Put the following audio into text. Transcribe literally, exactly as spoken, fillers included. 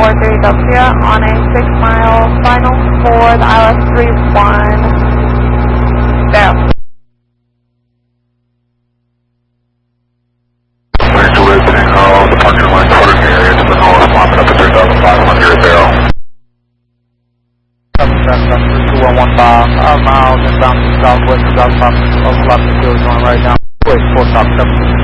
four three Delta on a six mile final for the I L S three one. Go. Clear to listening, uh, the parking line quarter area to the north, climbing up to three thousand five hundred barrel. three two one one five, five miles inbound to southwest, south top of left field going right now. Wait, four top seven.